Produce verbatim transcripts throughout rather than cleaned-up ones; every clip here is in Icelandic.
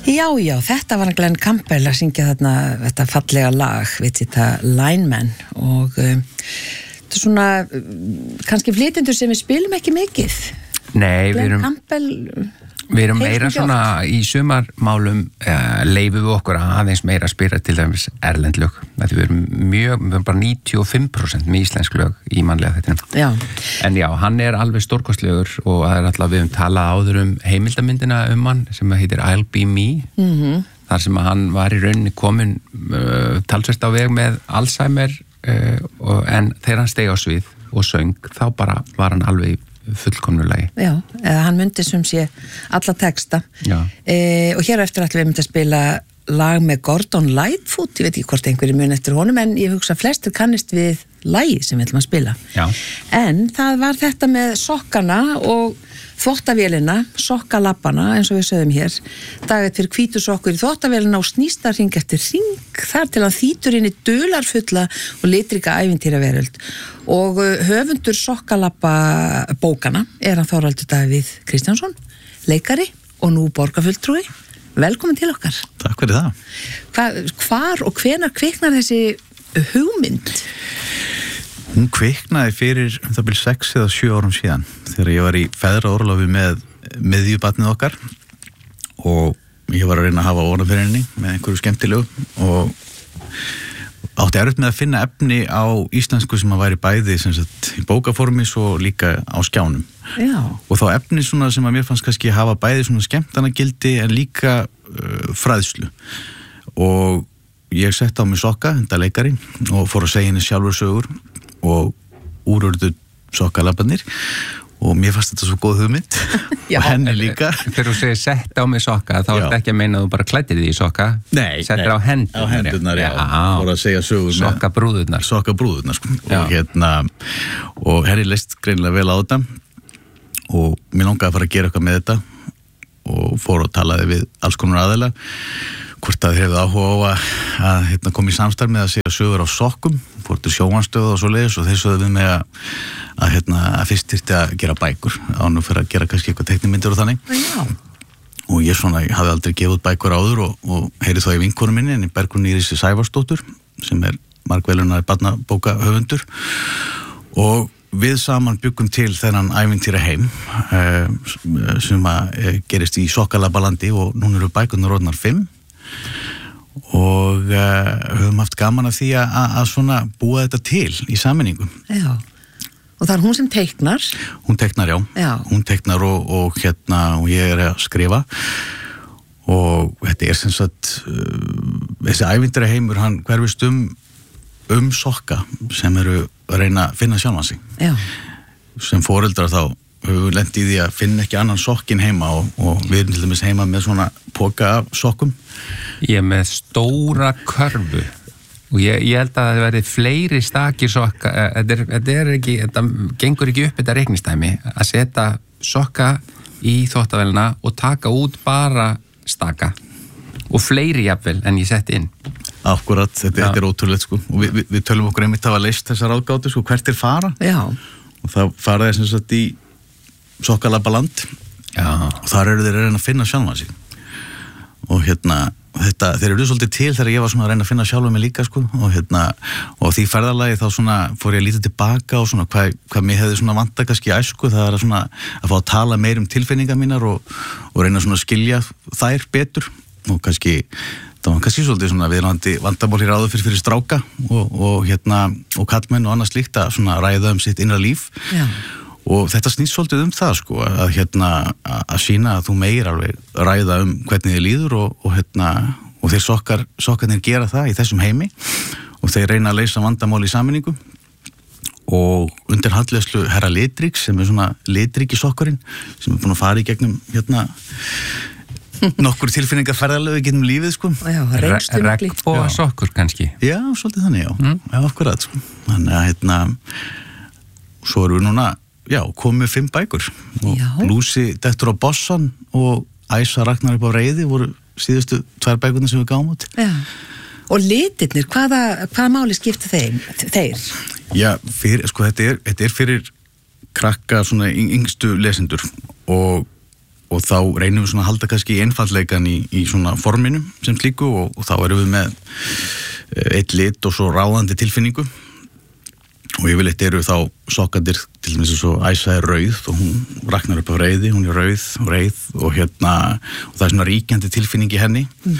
Já, já, þetta var Glenn Campbell að syngja þarna þetta fallega lag, við þetta Lineman og um, þetta er svona kannski flytjendur sem við spilum ekki mikið. Nei, við Glenn erum Campbell Við erum meira svona í sumarmálum uh, leifum við okkur aðeins meira að spila til dæmis erlend lög. Við erum mjög, við erum bara níutíu og fimm prósent með íslensk lög í mannlega þettinum. Já. En já, hann er alveg stórkostlegur og það er alltaf við um talað áður um heimildamyndina um hann sem heitir I'll Be Me. Mhm. Þar sem hann var í rauninni komin uh, talsvert á veg með Alzheimer uh, og, en þegar hann steig á svið og söng þá bara var hann alveg fullkomnulegi. Já, eða hann myndi sem sé alla texta. Já. E, og hér eftir ætlum við myndi að spila lag með Gordon Lightfoot, ég veit ekki hvort einhverju mun eftir honum, en ég hugsa flestir kannist við lagið sem við ætlum að spila. Já. En það var þetta með sokkana og þvottavélina, sokkalappana eins og við sögum hér, dagið fyrir hvítu sokkur í þvottavélina og snýsta hring eftir hring þar til hann þýtur inn í dularfulla og litrika ævintýraveröld og höfundur sokkalappa bókana er hann Þórhallur Davíð Kristjánsson, leikari og nú borgarfulltrúi. Velkomin til okkar. Takk fyrir það. Hva, hvar og hvenar kviknar þessi hugmynd? Hún kviknaði fyrir um það byrja sex eða sjö árum síðan þegar ég var í feðraorlofi með miðjubarnið okkar og ég var að reyna að hafa óna fyrir henni með einhverju skemmtilegu og átti erfitt með að finna efni á íslensku sem að væri bæði sem sagt, í bókaformi svo líka á skjánum. Já. Og þá efni svona sem að mér fannst kannski hafa bæði svona skemmtanagildi en líka uh, fræðslu og ég sett á mig sokka, þetta leikari og fór að segja henni sjálfur sögur og úrurðu sokkalapparnir og mér fannst þetta svo góð hugmynd og henni líka. Þegar þú segir sett á mig sokka þá er þetta ekki að meina að þú bara klæddir því í sokka. Nei, settir á hendurnar. Á hendurnar, já. já. Fór að segja sögur með sokkabrúðurnar. Sokkabrúðurnar, sko. Og hérna, og henni leist greinilega vel á þetta og mér langaði að fara að gera eitthvað með þetta og fór að talaði við alls konar aðila hvort að þeir hefðu áhuga á að, að hérna, koma í samstarf með að segja sögur á sokkum, fór til sjónvarpsstöð og svo leiðis og þeir sögðu við mig að, að, hérna, að fyrst þyrfti að gera bækur ánum fyrir að gera kannski eitthvað teiknimyndir og þannig. Já. Og ég svona, ég hafði aldrei gefið út bækur áður og, og heyrið þá í vinkonu minni en í Bergrún Íris Sævarsdóttur sem er margvelunar barnabóka höfundur og við saman byggum til þennan ævintýra heim uh, sem að uh, gerist í Sokkalabalandi og núna eru bækurnar orðnar fimm og uh, höfum haft gaman af því að, að svona búa þetta til í sammenningu. Já. Og það er hún sem teiknar? Hún teiknar, já. Já. Hún teiknar og, og hérna og ég er að skrifa og þetta er sem sagt uh, þessi ævintýra heimur hann hverfist um um sokka sem eru að reyna að finna sjálfan sig. Já. Sem foreldrar þá höfum við lent í því að finna ekki annan sokkin heima og, og við erum til dæmis heima með svona poka af sokkum. Ég er með stóra körfu og ég, ég held að það verði fleiri stakir sokka, þetta er, þetta er ekki, þetta gengur ekki upp þetta reiknistæmi að setja sokka í þvottavélina og taka út bara staka og fleiri jafnvel en ég setti inn. Akkurat, þetta, þetta er ótrúlegt sko og við, við, við tölum okkur einmitt að hafa leist þessar ágátu sko, hvert er fara? Já. Og það faraði sem sagt í Sokkalabaland og þar eru þeir að reyna að finna sjálfan sig og hérna þetta, þeir eru svolítið til þegar ég var svona að reyna að finna sjálfan mig líka sko og hérna og því ferðalagi þá svona fór ég að líta tilbaka og svona hvað, hvað mér hefði svona vantað kannski í æsku, það er að svona að fá að tala meir um tilfinningar mínar og, og reyna svona að skilja þær betur og kannski það var kannski svolítið svona viðrandi vandamál hér áður fyrir, fyrir stráka og, og hérna og kallmenn og annað slíkt að svona ræða um sitt innra líf. Já. Og þetta snýst svolítið um það sko að hérna að sína að þú meir alveg ræða um hvernig þið líður og, og hérna og þeir sokkar, sokkarnir gera það í þessum heimi og þeir reyna að leysa vandamál í sammenningu og undir handleiðslu herra Litríks sem er svona Litríki sokkurinn sem er búin að fara í gegnum hérna nokkur tilfinningarferðalögu gegnum lífið sko. Já, reynstu mikli. Regnboga sokkur kannski. Já, svolítið þannig, já. Mm. Já, akkurat sko. Þannig að hérna svo erum við núna já, komið fimm bækur og já. Blúsi dettur á bossan og Æsa Ragnar upp á reiði voru síðustu tvær bækurnar sem við gáum út. Já. Og litirnir, hvaða, hvaða máli skipta þeim, þeir? Já, fyrir, sko, þetta er, þetta er fyrir krakka svona yngstu lesendur og, og þá reynum við svona að halda kannski einfaldleikan í, í svona forminu sem slíku og, og þá erum við með eitt lit og svo ráðandi tilfinningu og yfirleitt eru þá sokkarnir til dæmis eins og Æsa er rauð og hún raknar upp á reiði, hún er rauð og reið og hérna og það er svona ríkjandi tilfinning í henni mm.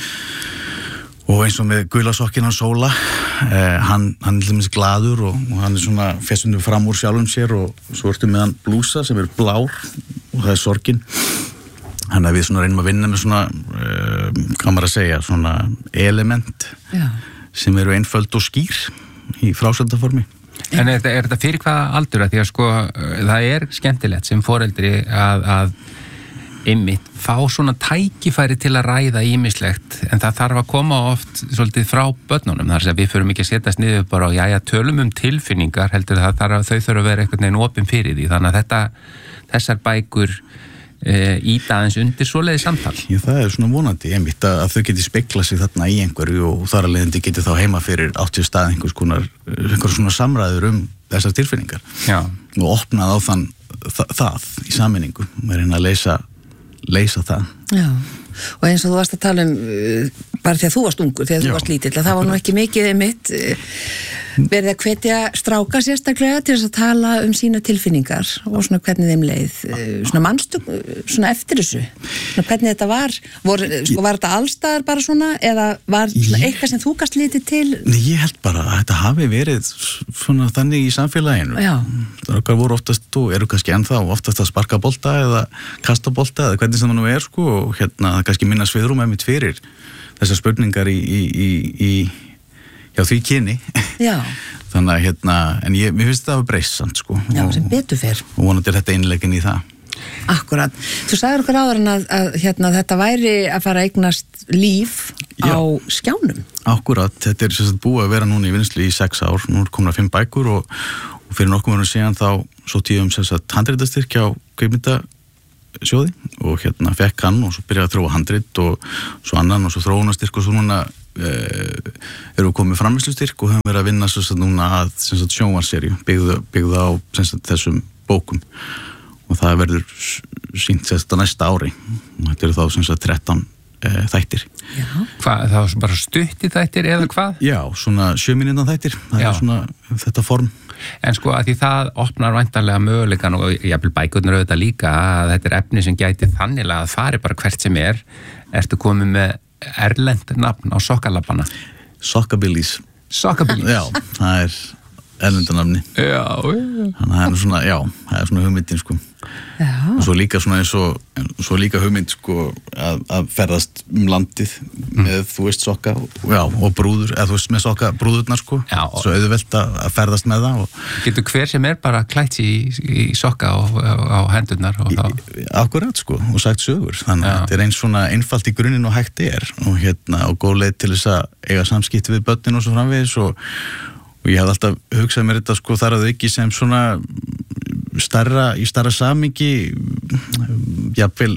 og eins og með gula sokkinn hans Sóla eh, hann, hann er til dæmis glaður og, og hann er svona festundur fram úr sjálfum sér og svo ertu með hann blúsa sem er blár og það er sorgin hann er við svona reynum að vinna með svona uh, hvað maður að segja, svona element Já. Sem eru einföld og skýr í frásöldaformi En er, er þetta fyrir hvaða aldur að því að sko það er skemmtilegt sem foreldri að, að einmitt fá svona tækifæri til að ræða ýmislegt en það þarf að koma oft svolítið frá börnunum þar sem við förum ekki að setjast niður bara og jæja tölum um tilfinningar heldur það þarf að þau þurfa að vera einhvern veginn opin fyrir því þannig að þetta, þessar bækur e, íta aðeins undir svoleiði samtal. Já, það er svona vonandi einmitt að, að þau geti speklað sig þarna í einhverju og þar að leiðandi geti þá heima fyrir áttjö stað einhvers konar, einhver svona samræður um þessar tilfinningar Já. Og opnað á þann þa það í sammenningu og er að leysa leysa það. Já, og eins og þú varst að tala um uh, bara því að þú varst ungur, því að þú Já. Varst lítill að það var nú ekki mikið mitt uh, verið að hvetja stráka sérstaklega til þess að tala um sína tilfinningar og svona hvernig þeim leið uh, svona mannstu, svona eftir þessu svona hvernig þetta var vor, sko, var þetta allstaðar bara svona eða var svona ég, eitthvað sem þú gast litið til? Nei, ég held bara að þetta hafi verið svona þannig í samfélaginu Já. Strákar voru oftast, og eru kannski ennþá oftast að sparka bolta eða kasta bolta eða hvernig sem það nú er sko og hérna það kannski minna sviðrum einmitt fyrir þessar spurningar í, í, í, í já því kyni já. Þannig að hérna en ég, mér finnst þetta að hafa breyst samt sko já, sem betur fer og vonandi er þetta einleggin í það Akkurat, þú sagður okkur áður en að, að hérna, þetta væri að fara að eignast líf já. Á skjánum Akkurat, þetta er sérstætt búið að vera núna í vinnslu í sex ár nú er komin að fimm bækur og, og fyrir nokkuð verðum síðan þá svo tíðum sérstætt handritastyrk hjá kvikmyndasjóði og hérna fekk hann og svo byrjaði að þróa handrit og svo annan og svo þróunastyrk og svo núna eh, eru við komið framleiðslustyrk og höfum verið að vinna svo núna að sjónvarserju byggða, byggða á sagt, þessum bókum og það verður sýnt sérst á næsta ári og þetta eru þá sem sagt þrettán eh, þættir. Já. Hvað, það var bara stutt í þættir eða hvað? Já, svona sjö mínútna þættir, það Já. Er svona þetta form. En sko að því það opnar væntanlega möguleikan og jafnvel bækurnar auðvitað líka að þetta er efni sem gæti þannig að fari bara hvert sem er. Ertu komið með erlend nafn á sokkalabbana? Sokkabilis. Sokkabilis? Já, það er erlendanafni. Já, já. Þannig að það er svona, já, það er svona hugmyndin sko. Já. Og svo líka svona eins og, svo líka hugmynd sko að, að ferðast um landið með, mm. þú veist, sokka já, og brúður, eða þú veist, með sokka brúðurnar sko, já, og svo auðvelt að, að ferðast með það. Og getur hver sem er bara klætt í, í sokka og, á hendurnar og þá? Akkurat sko, og sagt sögur. Þannig að þetta er eins svona einfalt í grunninn og hægt er og hérna, og góð leið til þess að eiga samskipti við börnin og svo framvegis og og ég hafði alltaf hugsað mér þetta sko þar að auki sem svona starra, í starra samingi jafnvel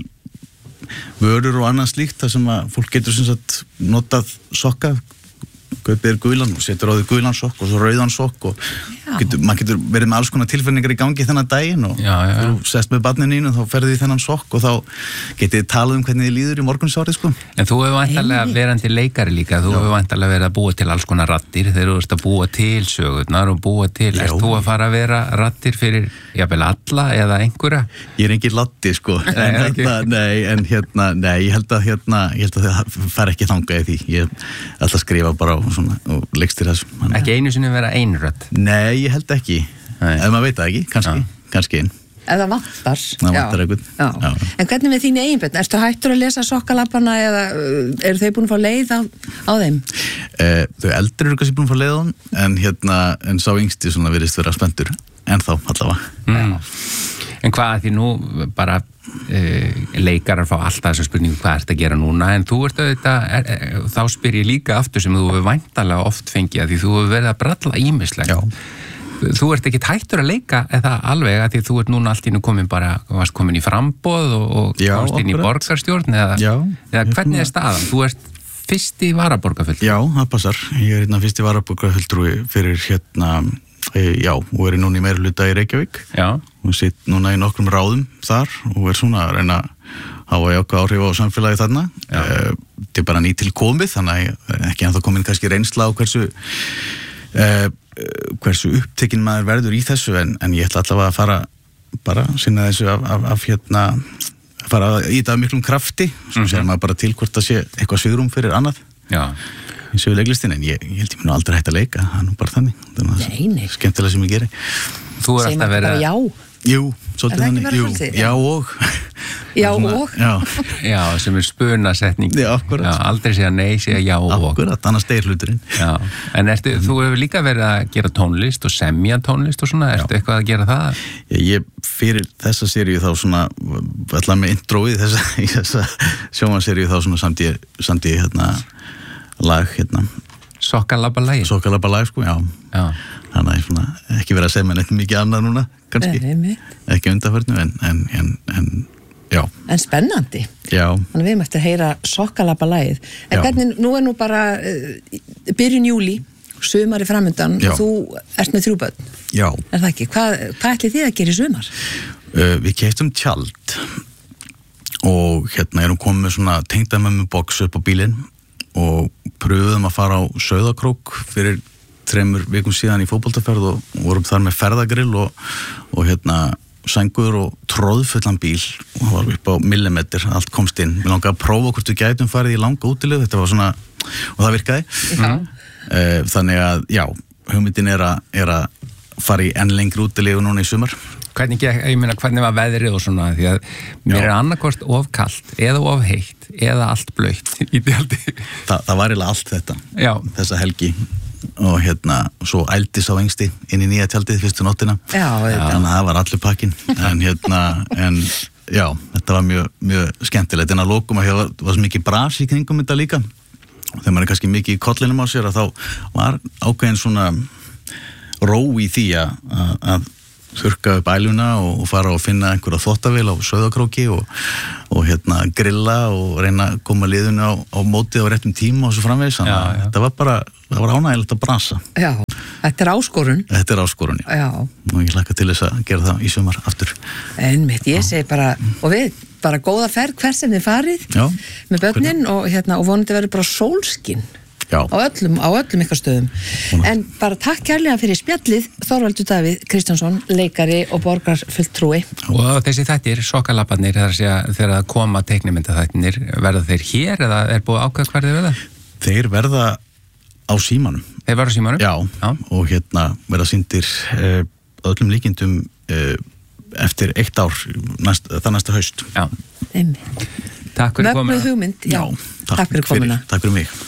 vörur og annað slíkt þar sem að fólk getur sem sagt notað sokka, kaupið er gulan og setur á því gulan sokk og svo rauðan sokk og getur, maður getur verið með alls konar tilfinningar í gangi þennan daginn og já, já, já. þú sest með barninu þínu og þá ferði því þennan sokk og þá getið þið talað um hvernig þið líður í morgunsárið sko. En þú hefur væntanlega verandi leikari líka, þú hefur væntanlega verið að búa til alls konar raddir þegar þú ert að búa til sögurnar og búa til, já. Erst þú að fara að vera raddir fyrir jafnvel alla eða einhverja? Ég er engin laddi sko, en, nei, hérna, nei, en hérna, nei, ég held að hérna, ég held að það fer ekki þangað í því, ég ætla að skrifa bara og svona og leikstir þessu. Ekki einu sinni vera einrödd? Nei, ég held ekki, ef maður veit það ekki, kannski, ja. kannski einn. Eða vantar. Það vantar eitthvað. Já. Já. En hvernig með þínu eigin börn? Ertu hættur að lesa sokkalabbana eða eru þau búin að fá leið á, á þeim? Eh, þau eldri eru kannski búin að fá leið á þeim, en hérna, en sá yngsti svona virðist vera spenntur, en þá allavega. Mm. En hvað, því nú bara uh, leikarar fá alltaf þessa spurningu hvað ert að gera núna, en þú ert auðvitað, er, er, þá spyr ég líka aftur sem þú hefur væntanlega oft fengið að því þú hefur verið að bralla ýmislegt. Já. Þú ert ekki hættur að leika eða alveg að því þú ert núna allt í nú komin bara, varst komin í framboð og, og já, komst inn í borgarstjórn eða, já, eða hvernig er staðan? Þú ert fyrsti varaborgarfulltrúi. Já, það passar. Ég er hérna fyrsti varaborgarfulltrúi fyrir hérna, e, já, og er núna í meirihluta í Reykjavík. Já. Og sitt núna í nokkrum ráðum þar og er svona að reyna hafa jákvæð áhrif á samfélagi þarna. Þetta er bara nýtilkomið, þannig að ekki ennþá komin kannski reynsla á hversu uh, hversu upptekinn maður verður í þessu, en, en ég ætla allavega að fara bara sinna þessu af, af, af hérna fara í þetta af miklum krafti, svo mm-hmm. sér maður bara til hvort það sé eitthvað svigrúm fyrir annað. Já. Eins og við leiklistin, en ég, ég held ég mér nú aldrei hægt að leika, það er nú bara þannig. Nei, nei. Skemmtilega sem ég geri. Þú er alltaf verið að... Já. Jú, svolítið þannig. Jú, já og. Já og. Já. Já, sem er spunasetning. Já, akkurat. Já, aldrei segja nei, segja já og. Akkurat, annars deyr hluturinn. Já, en ertu, þú hefur líka verið að gera tónlist og semja tónlist og svona, ertu já. Eitthvað að gera það? Já, ég fyrir þessa seríu þá svona, allar með introið þessa, í þessa sjónvarseríu þá svona samt ég, samt ég hérna, lag, hérna. Sokkalabba-lagi? Sokkalabba-lag, sko, já. Já. Þannig að ég svona, ekki verið að segja mér neitt mikið annað núna, kannski. Nei, ekki undanförnu, en, en, en, en, já. En spennandi. Já. Þannig að við erum eftir að heyra Sokkalabba-lagið. En já. Hvernig, nú er nú bara uh, byrjun júlí, sumari framundan, og þú ert með þrjú börn. Já. Er það ekki? Hvað, hvað ætlið þið að gera í sumar? Uh, við keyptum tjald og hérna erum komið með svona tengdamömmu box upp á bílinn og pröfuðum að fara á Sauðakrók fyrir þremur vikum síðan í fótboltaferð og vorum þar með ferðagrill og, og hérna sængur og tróðfullan bíl og það var upp á millimetr, allt komst inn. Við langaði að prófa hvort við gætum farið í langa útileið, þetta var svona, og það virkaði. Já. Þannig að, já, hugmyndin er að, er að fara í enn lengri útileið núna í sumar. Hvernig, ég meina, hvernig var veðrið og svona, því að mér já. Er annarkvort of kalt eða of heitt eða allt blautt í tjaldi. Þa, það var eiginlega allt þetta, já. Þessa helgi og hérna, svo ældis á engsti inn í nýja tjaldið fyrstu nóttina. Já, já. Þannig að það var allir pakkin, en hérna, en já, þetta var mjög, mjög skemmtilegt, en að lokum að það var, var svo mikið bras í kringum þetta líka. Þegar maður er kannski mikið í kollinum á sér að þá var ákveðin svona ró í því að, að þurrka upp æluna og, og fara og finna einhverja þvottavél á Sauðakróki og, og hérna grilla og reyna að koma liðinu á, á mótið á réttum tíma og svo framvegis. Þannig að þetta var bara, það var ánægilegt að brasa. Já, þetta er áskorun. Þetta er áskorun, já. Já. Og ég hlakka til þess að gera það í sumar aftur. Einmitt, ég segi bara, og við, bara góða ferð hver sem þið farið já, með börnin og, hérna, og vonandi verður bara sólskinn. Já. Á öllum, á öllum ykkar stöðum. Svona. En bara takk kærlega fyrir spjallið, Þorvaldur Davíð Kristjánsson, leikari og borgarfulltrúi. Og þessi þættir, Sokkalabbarnir, það er að segja þegar það koma teiknimyndaþættirnir, verða þeir hér eða er búið ákveð hvar þeir verða? Þeir verða á símanum. Þeir verða á símanum? Já, Já. Og hérna verða sýndir uh, öllum líkindum uh, eftir eitt ár, næst, það næsta haust. Já. Einmitt. Takk fyrir komuna. Mögnuð hugmynd, já. Já, takk, takk fyrir komuna. Takk fyrir mig.